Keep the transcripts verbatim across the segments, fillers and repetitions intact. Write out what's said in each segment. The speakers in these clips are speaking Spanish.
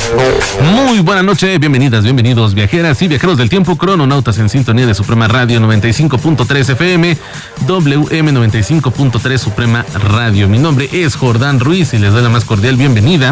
Muy buena noche, bienvenidas, bienvenidos viajeras y viajeros del tiempo, crononautas en sintonía de Suprema Radio noventa y cinco punto tres F M, W M noventa y cinco punto tres Suprema Radio. Mi nombre es Jordán Ruiz y les doy la más cordial bienvenida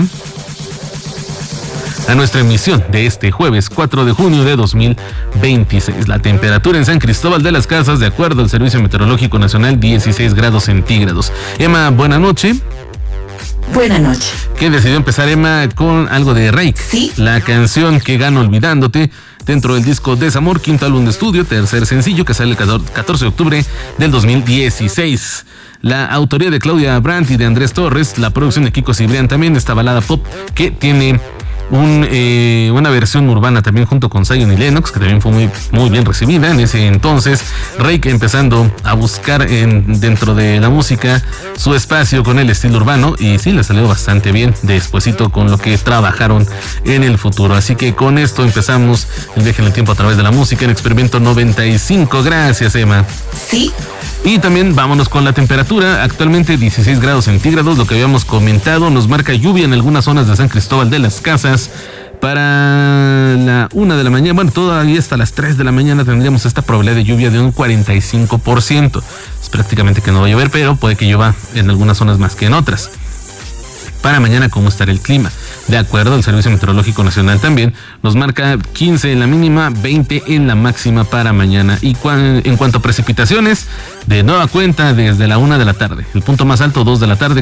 a nuestra emisión de este jueves cuatro de junio de dos mil veintiséis. La temperatura en San Cristóbal de las Casas, de acuerdo al Servicio Meteorológico Nacional, dieciséis grados centígrados. Emma, buena noche. Buena noche. ¿Qué decidió empezar, Emma, con algo de Reik? Sí. La canción que gana Olvidándote, dentro del disco Desamor, quinto álbum de estudio, tercer sencillo que sale el catorce de octubre del dos mil dieciséis. La autoría de Claudia Brandt y de Andrés Torres, la producción de Kiko Cibrián también, esta balada pop que tiene un, eh, una versión urbana también junto con Zion y Lennox, que también fue muy, muy bien recibida en ese entonces. Reik empezando a buscar en, dentro de la música su espacio con el estilo urbano, y sí, le salió bastante bien despuesito con lo que trabajaron en el futuro. Así que con esto empezamos el viaje en el tiempo a través de la música en Experimento noventa y cinco. Gracias, Emma. Sí. Y también vámonos con la temperatura, actualmente dieciséis grados centígrados, lo que habíamos comentado, nos marca lluvia en algunas zonas de San Cristóbal de las Casas. Para la una de la mañana, bueno, todavía hasta las tres de la mañana tendríamos esta probabilidad de lluvia de un cuarenta y cinco por ciento. Es prácticamente que no va a llover, pero puede que llueva en algunas zonas más que en otras. Para mañana, ¿cómo estará el clima? De acuerdo al Servicio Meteorológico Nacional también, nos marca quince en la mínima, veinte en la máxima para mañana. Y cuan, en cuanto a precipitaciones, de nueva cuenta desde la una de la tarde. El punto más alto, dos de la tarde.